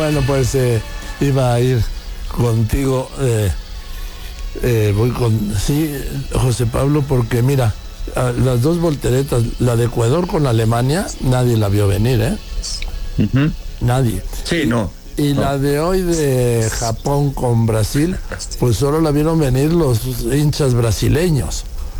Bueno, pues iba a ir contigo, voy con, sí, José Pablo, porque mira, las dos volteretas, la de Ecuador con Alemania, nadie la vio venir, Uh-huh. Nadie. Sí, no. Y no. la de hoy de Japón con Brasil, pues solo la vieron venir los hinchas brasileños.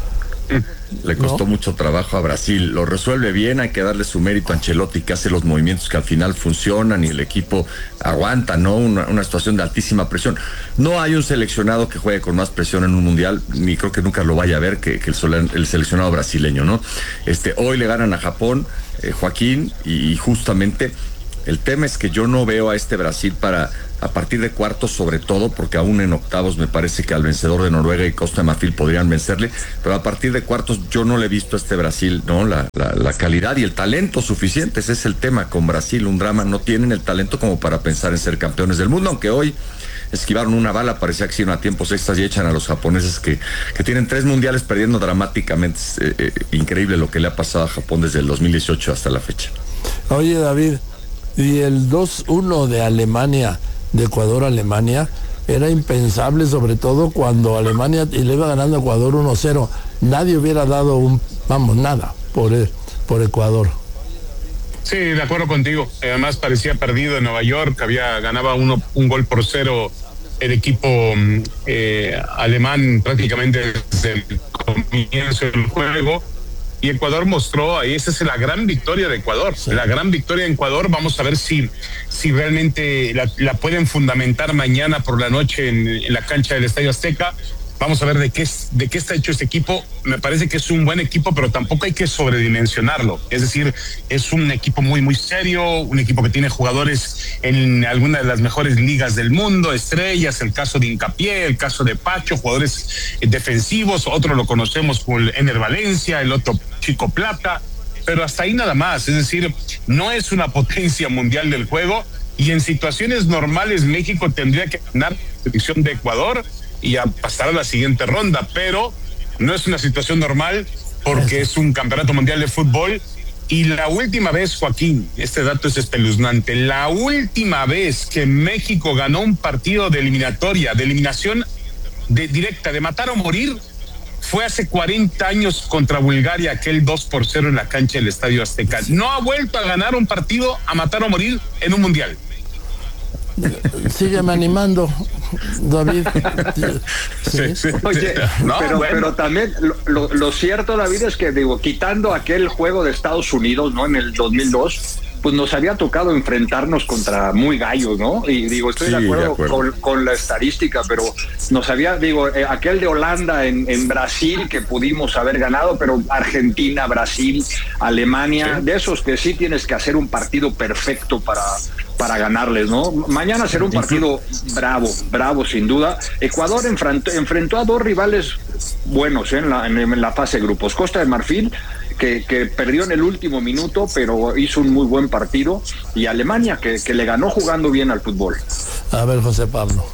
Le costó mucho trabajo a Brasil, lo resuelve bien, hay que darle su mérito a Ancelotti, que hace los movimientos que al final funcionan y el equipo aguanta, ¿no? Una situación de altísima presión. No hay un seleccionado que juegue con más presión en un mundial, ni creo que nunca lo vaya a ver que el seleccionado brasileño, ¿no? Hoy le ganan a Japón, Joaquín, y justamente el tema es que yo no veo a este Brasil a partir de cuartos, sobre todo, porque aún en octavos me parece que al vencedor de Noruega y Costa de Marfil podrían vencerle, pero a partir de cuartos yo no le he visto a este Brasil, ¿no? La calidad y el talento suficiente, ese es el tema con Brasil, un drama, no tienen el talento como para pensar en ser campeones del mundo, aunque hoy esquivaron una bala, parecía que se iban a tiempos extras y echan a los japoneses que tienen 3 mundiales perdiendo dramáticamente. Increíble lo que le ha pasado a Japón desde el 2018 hasta la fecha. Oye, David, y el 2-1 de Alemania, de Ecuador a Alemania, era impensable, sobre todo cuando Alemania y le iba ganando a Ecuador 1-0. Nadie hubiera dado nada por Ecuador. Sí, de acuerdo contigo. Además parecía perdido en Nueva York, ganaba un gol por 0 el equipo alemán prácticamente desde el comienzo del juego. Y Ecuador mostró, ahí esa es la gran victoria de Ecuador, sí. La gran victoria en Ecuador. Vamos a ver si realmente la pueden fundamentar mañana por la noche en la cancha del Estadio Azteca. Vamos a ver de qué está hecho este equipo. Me parece que es un buen equipo, pero tampoco hay que sobredimensionarlo. Es decir, es un equipo muy, muy serio, un equipo que tiene jugadores en alguna de las mejores ligas del mundo, estrellas, el caso de Hincapié, el caso de Pacho, jugadores defensivos, otro lo conocemos como el Ener Valencia, el otro Chico Plata, pero hasta ahí nada más. Es decir, no es una potencia mundial del juego y en situaciones normales México tendría que ganar la selección de Ecuador y a pasar a la siguiente ronda, pero no es una situación normal porque es un campeonato mundial de fútbol. Y la última vez, Joaquín, este dato es espeluznante, la última vez que México ganó un partido de eliminatoria, de eliminación directa, de matar o morir, fue hace 40 años contra Bulgaria, aquel 2-0 en la cancha del Estadio Azteca. No ha vuelto a ganar un partido a matar o morir en un mundial. Sígueme animando, David. Sí. Oye, pero también lo cierto, David, es que quitando aquel juego de Estados Unidos, ¿no? En el 2002, pues nos había tocado enfrentarnos contra muy gallos, ¿no? Y estoy de acuerdo con la estadística, pero nos había, aquel de Holanda en Brasil que pudimos haber ganado, pero Argentina, Brasil, Alemania, de esos que sí tienes que hacer un partido perfecto para ganarles, ¿no? Mañana será un partido bravo sin duda. Ecuador enfrentó a dos rivales buenos en la fase de grupos. Costa de Marfil, que perdió en el último minuto, pero hizo un muy buen partido, y Alemania, que le ganó jugando bien al fútbol. A ver, José Pablo.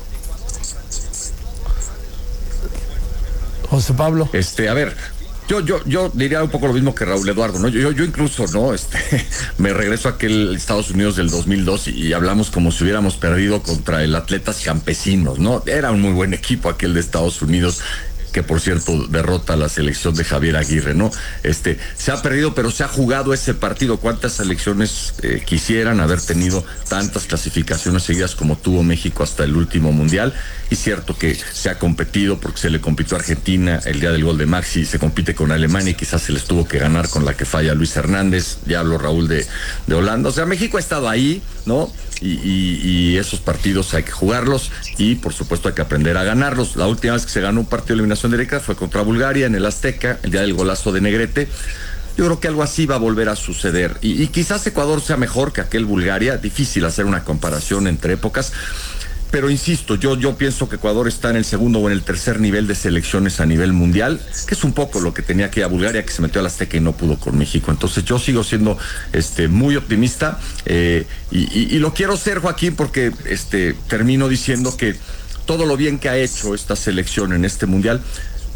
A ver, yo diría un poco lo mismo que Raúl Eduardo, ¿no? Yo incluso, ¿no? Me regreso a aquel Estados Unidos del 2002 y hablamos como si hubiéramos perdido contra el Atletas Campesinos, ¿no? Era un muy buen equipo aquel de Estados Unidos, que por cierto derrota a la selección de Javier Aguirre, ¿no? Se ha perdido, pero se ha jugado ese partido. ¿Cuántas selecciones quisieran haber tenido tantas clasificaciones seguidas como tuvo México hasta el último mundial? Y cierto que se ha competido, porque se le compitió a Argentina el día del gol de Maxi, se compite con Alemania y quizás se les tuvo que ganar con la que falla Luis Hernández. Ya habló Raúl de Holanda. O sea, México ha estado ahí, ¿no? Y esos partidos hay que jugarlos y por supuesto hay que aprender a ganarlos. La última vez que se ganó un partido de eliminación directa fue contra Bulgaria en el Azteca, el día del golazo de Negrete. Yo creo que algo así va a volver a suceder y quizás Ecuador sea mejor que aquel Bulgaria. Difícil hacer una comparación entre épocas, pero insisto, yo pienso que Ecuador está en el segundo o en el tercer nivel de selecciones a nivel mundial, que es un poco lo que tenía que ir a Bulgaria, que se metió al Azteca y no pudo con México. Entonces yo sigo siendo muy optimista y lo quiero ser, Joaquín, porque termino diciendo que todo lo bien que ha hecho esta selección en este mundial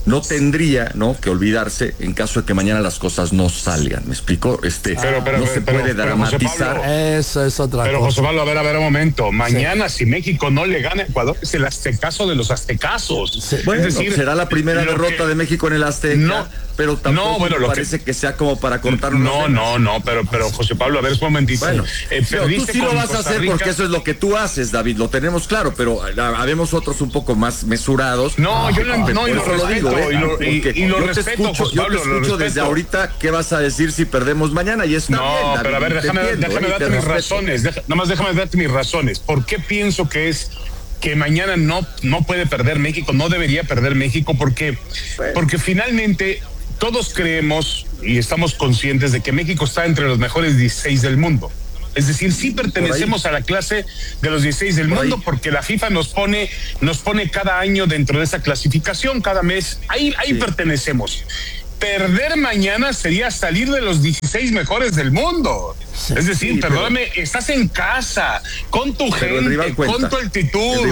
no tendría, ¿no?, que olvidarse en caso de que mañana las cosas no salgan. ¿Me explico? No se puede dramatizar. Eso es otra cosa. Pero José Pablo, a ver un momento. Mañana, si México no le gana a Ecuador, es el aztecaso de los aztecazos. Sí. Bueno, es decir, será la primera derrota de México en el Azteca, pero tampoco me parece que sea como para contarnos. No, pero José Pablo, a ver, un momentito. Bueno, tú sí lo vas a hacer porque eso es lo que tú haces, David, lo tenemos claro, pero habemos otros un poco más mesurados. No, yo no, y lo lo digo, y lo respeto, José Pablo, yo te escucho desde ahorita qué vas a decir si perdemos mañana, y está bien, David, pero a ver, déjame darte mis razones, nada más déjame darte mis razones. ¿Por qué pienso que mañana no puede perder México, no debería perder México? Porque finalmente todos creemos y estamos conscientes de que México está entre los mejores 16 del mundo. Es decir, sí pertenecemos a la clase de los 16 del mundo, porque la FIFA nos pone cada año dentro de esa clasificación, cada mes. Ahí pertenecemos. Perder mañana sería salir de los 16 mejores del mundo. Es decir, perdóname, estás en casa, con tu gente, con tu altitud.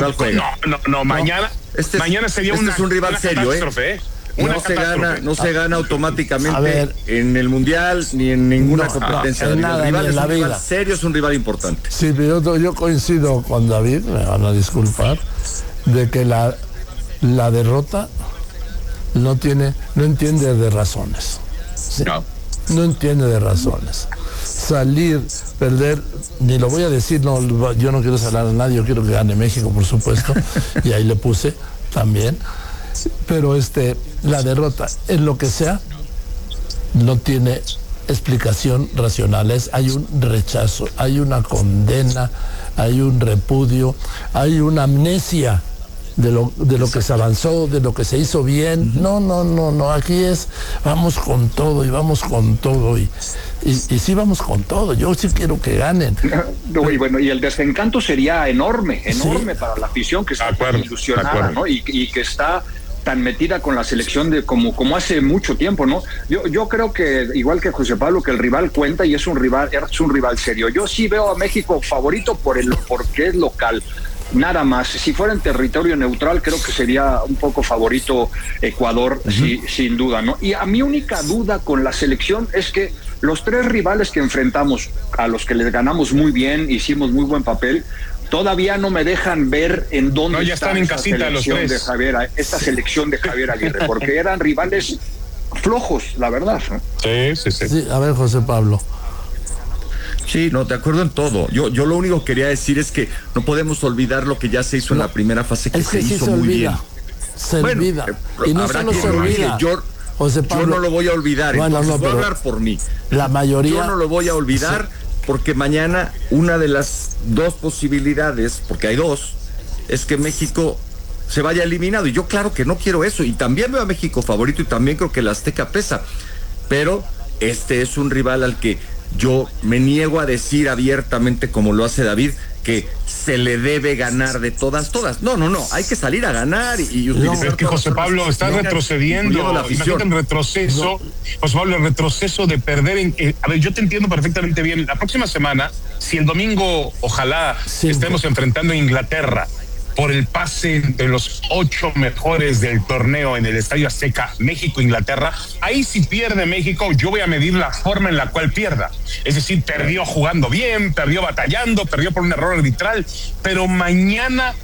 Mañana sería es un rival serio, catástrofe, No se gana automáticamente en el Mundial ni en ninguna competencia. El rival es un rival serio, es un rival importante. Sí, pero yo coincido con David, me van a disculpar, de que la derrota no entiende de razones. ¿Sí? No entiende de razones. Salir, perder, ni lo voy a decir, yo no quiero salar a nadie, yo quiero que gane México, por supuesto, y ahí le puse también. Pero la derrota, en lo que sea, no tiene explicación racional. Hay un rechazo, hay una condena, hay un repudio, hay una amnesia de lo que se avanzó, de lo que se hizo bien. No, aquí vamos con todo y sí vamos con todo. Yo sí quiero que ganen. Y bueno, y el desencanto sería enorme para la afición, que está ilusionada, ¿no? Y que está tan metida con la selección de como hace mucho tiempo, ¿no? Yo creo que, igual que José Pablo, que el rival cuenta y es un rival serio. Yo sí veo a México favorito porque es local. Nada más. Si fuera en territorio neutral, creo que sería un poco favorito Ecuador, sin duda, ¿no? Y a mi única duda con la selección es que los tres rivales que enfrentamos, a los que les ganamos muy bien, hicimos muy buen papel, todavía no me dejan ver en dónde ya están en casita los tres. Esta selección de Javier Aguirre, porque eran rivales flojos, la verdad, ¿no? Sí. A ver, José Pablo. Sí, no, de acuerdo en todo. Yo lo único que quería decir es que no podemos olvidar lo que ya se hizo en la primera fase, que se hizo muy bien. Se olvida. Y no solo se olvida. José Pablo, yo no lo voy a olvidar. Voy a hablar por mí. La mayoría. Yo no lo voy a olvidar porque mañana una de las dos posibilidades, porque hay dos, es que México se vaya eliminado. Y yo claro que no quiero eso. Y también veo a México favorito y también creo que el Azteca pesa. Pero es un rival al que yo me niego a decir abiertamente, como lo hace David, que se le debe ganar de todas. No, hay que salir a ganar y utilizar. Es que José Pablo está retrocediendo, imagínate en retroceso, José Pablo, el retroceso de perder a ver, yo te entiendo perfectamente bien. La próxima semana, si el domingo, ojalá estemos enfrentando a Inglaterra por el pase de los 8 mejores del torneo en el Estadio Azteca, México-Inglaterra, ahí si pierde México, yo voy a medir la forma en la cual pierda. Es decir, perdió jugando bien, perdió batallando, perdió por un error arbitral, pero mañana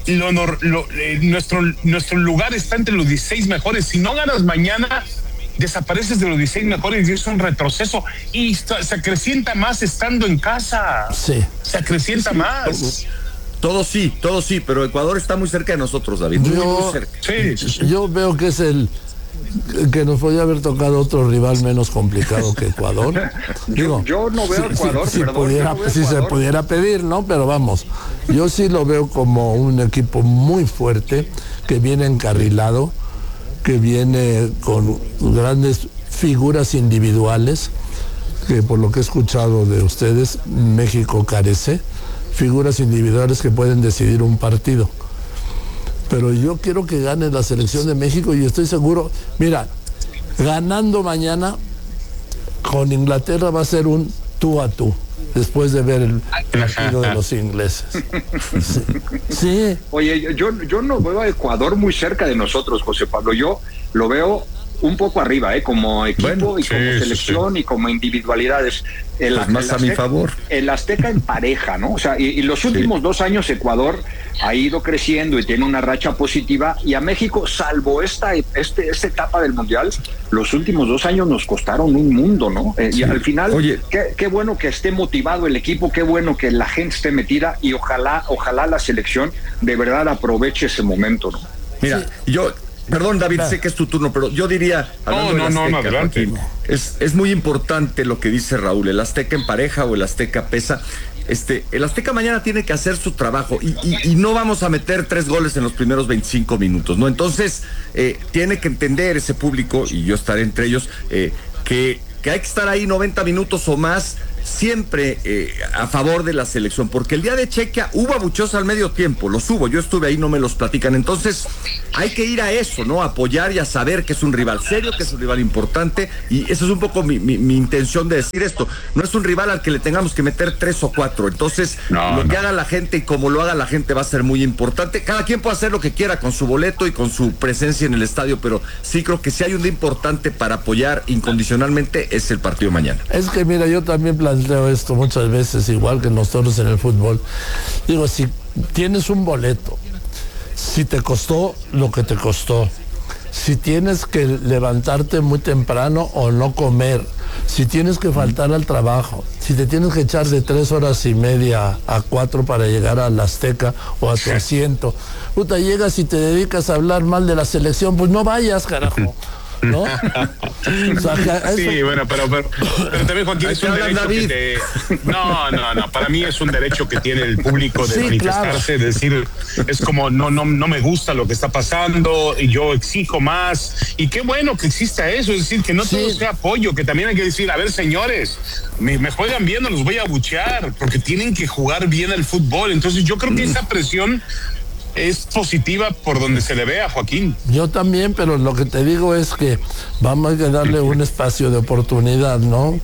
nuestro lugar está entre los 16 mejores. Si no ganas mañana, desapareces de los 16 mejores y es un retroceso, y se acrecienta más estando en casa. Se acrecienta más. Todo sí, pero Ecuador está muy cerca de nosotros, David. Muy cerca. Yo veo que es que nos podría haber tocado otro rival menos complicado que Ecuador. Yo no veo Ecuador, si se pudiera pedir, ¿no? Pero vamos, yo sí lo veo como un equipo muy fuerte, que viene encarrilado, que viene con grandes figuras individuales, que por lo que he escuchado de ustedes, México carece. Figuras individuales que pueden decidir un partido. Pero yo quiero que gane la selección de México y estoy seguro, mira, ganando mañana con Inglaterra va a ser un tú a tú. después de ver el partido de los ingleses. Sí. Oye, yo no veo a Ecuador muy cerca de nosotros, José Pablo. Yo lo veo un poco arriba, como equipo y como selección y como individualidades. Más a mi favor. El Azteca en pareja, ¿no? O sea, y los últimos 2 años Ecuador ha ido creciendo y tiene una racha positiva, y a México, salvo esta etapa del Mundial, los últimos 2 años nos costaron un mundo, ¿no? Y al final, oye, qué bueno que esté motivado el equipo, qué bueno que la gente esté metida, y ojalá la selección de verdad aproveche ese momento, ¿no? Mira, perdón, David, sé que es tu turno, pero yo diría... No, adelante. Es muy importante lo que dice Raúl, el Azteca en pareja o el Azteca pesa. El Azteca mañana tiene que hacer su trabajo y no vamos a meter 3 goles en los primeros 25 minutos, ¿no? Entonces, tiene que entender ese público, y yo estaré entre ellos, que hay que estar ahí 90 minutos o más, siempre a favor de la selección, porque el día de Chequia hubo abucheos al medio tiempo, los hubo, yo estuve ahí, no me los platican, entonces hay que ir a eso, ¿no? A apoyar y a saber que es un rival serio, que es un rival importante, y eso es un poco mi intención de decir esto. No es un rival al que le tengamos que meter 3 o 4, entonces que haga la gente y como lo haga la gente va a ser muy importante. Cada quien puede hacer lo que quiera con su boleto y con su presencia en el estadio, pero sí creo que si hay un día importante para apoyar incondicionalmente es el partido mañana. Es que mira, yo también planteo esto muchas veces, igual que nosotros en el fútbol. Digo, si tienes un boleto, si te costó lo que te costó, si tienes que levantarte muy temprano o no comer, si tienes que faltar al trabajo, si te tienes que echar de 3 horas y media a 4 para llegar al Azteca o a tu asiento, llegas y te dedicas a hablar mal de la selección, pues no vayas, carajo. ¿No? O sea, sí, bueno, pero también, Juan, tienes un derecho No, para mí es un derecho que tiene el público de manifestarse, claro. Decir, es como, no me gusta lo que está pasando y yo exijo más, y qué bueno que exista eso, es decir, que no todo sea apoyo, que también hay que decir, a ver, señores, me juegan bien, no los voy a abuchear, porque tienen que jugar bien el fútbol. Entonces yo creo que esa presión es positiva por donde se le vea, Joaquín. Yo también, pero lo que te digo es que vamos a darle un espacio de oportunidad, ¿no?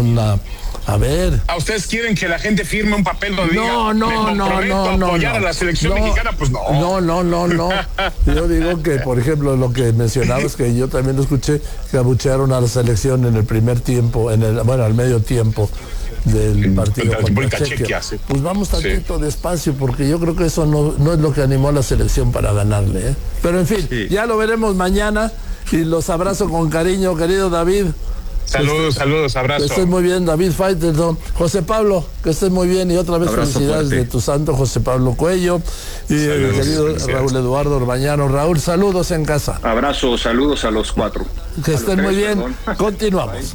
A ver. ¿A ustedes quieren que la gente firme un papel donde diga no, apoyar a la selección mexicana? Pues no. No. Yo digo que, por ejemplo, lo que mencionabas, que yo también lo escuché, que abuchearon a la selección en el primer tiempo, al medio tiempo del partido contra Chequia. Pues vamos tantito despacio, porque yo creo que eso no es lo que animó a la selección para ganarle, ¿eh? Pero en fin, ya lo veremos mañana, y los abrazo con cariño, querido David. Saludos, abrazos. Que estés muy bien, David Faitelson. José Pablo, que estés muy bien, y otra vez abrazo, felicidades fuerte de tu santo José Pablo Cuello y el querido Raúl Eduardo Orbañano. Raúl, saludos en casa. Abrazos, saludos a los 4. Que estén muy bien. Continuamos.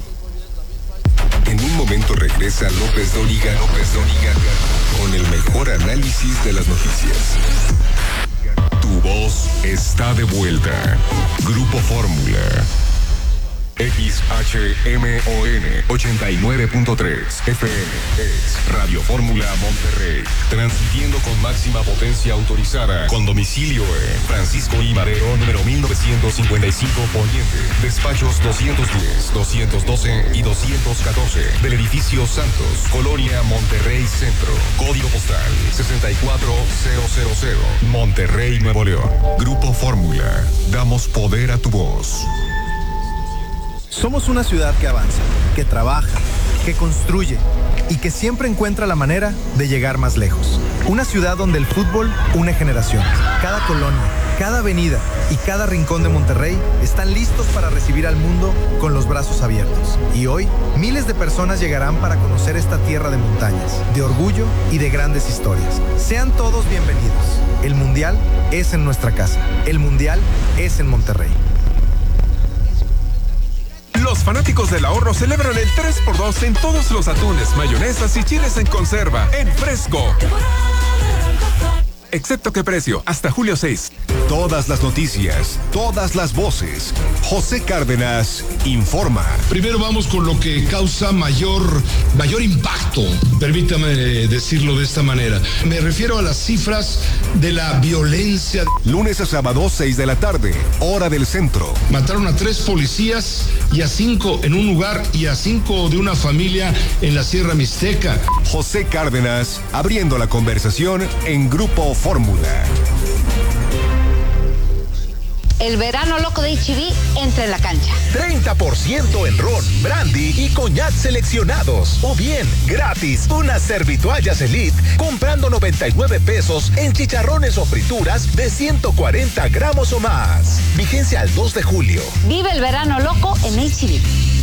En un momento regresa López Dóriga con el mejor análisis de las noticias. Tu voz está de vuelta. Grupo Fórmula. XHMON 89.3 FM es Radio Fórmula Monterrey, transmitiendo con máxima potencia autorizada, con domicilio en Francisco I. Madero, número 1955 Poniente, despachos 210, 212 y 214 del edificio Santos, Colonia Monterrey Centro, código postal 64000, Monterrey, Nuevo León. Grupo Fórmula, damos poder a tu voz. Somos una ciudad que avanza, que trabaja, que construye y que siempre encuentra la manera de llegar más lejos. Una ciudad donde el fútbol une generaciones. Cada colonia, cada avenida y cada rincón de Monterrey están listos para recibir al mundo con los brazos abiertos. Y hoy, miles de personas llegarán para conocer esta tierra de montañas, de orgullo y de grandes historias. Sean todos bienvenidos. El Mundial es en nuestra casa. El Mundial es en Monterrey. Los fanáticos del ahorro celebran el 3x2 en todos los atunes, mayonesas y chiles en conserva en Fresco. excepto qué precio, hasta julio 6. Todas las noticias, todas las voces. José Cárdenas informa. Primero vamos con lo que causa mayor impacto, permítame decirlo de esta manera. Me refiero a las cifras de la violencia. Lunes a sábado, 6 de la tarde, hora del centro. Mataron a 3 policías y a 5 en un lugar y a 5 de una familia en la Sierra Mixteca. José Cárdenas, abriendo la conversación en Grupo Fórmula. El verano loco de H-E-B entra en la cancha. 30% en ron, brandy y coñac seleccionados. O bien, gratis, unas servitoallas Elite comprando 99 pesos en chicharrones o frituras de 140 gramos o más. Vigencia al 2 de julio. Vive el verano loco en H-E-B.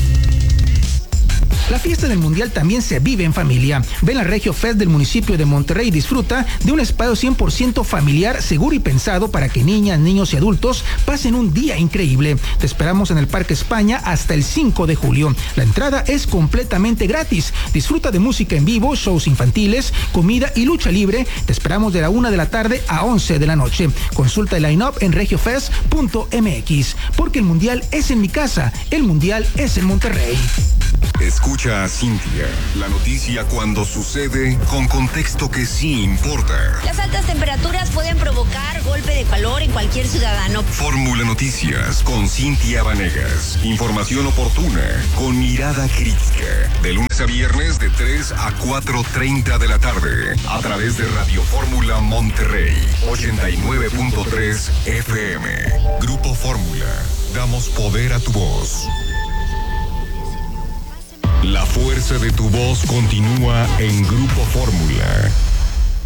La fiesta del Mundial también se vive en familia. Ven la Regio Fest del municipio de Monterrey y disfruta de un espacio 100% familiar, seguro y pensado para que niñas, niños y adultos pasen un día increíble. Te esperamos en el Parque España hasta el 5 de julio. La entrada es completamente gratis. Disfruta de música en vivo, shows infantiles, comida y lucha libre. Te esperamos de la 1 de la tarde a 11 de la noche. Consulta el line-up en regiofest.mx. Porque el Mundial es en mi casa. El Mundial es en Monterrey. Escucha a Cintia, la noticia cuando sucede con contexto que sí importa. Las altas temperaturas pueden provocar golpe de calor en cualquier ciudadano. Fórmula Noticias con Cintia Vanegas. Información oportuna con mirada crítica. De lunes a viernes de 3 a 4:30 de la tarde. A través de Radio Fórmula Monterrey 89.3 FM. Grupo Fórmula. Damos poder a tu voz. La fuerza de tu voz continúa en Grupo Fórmula.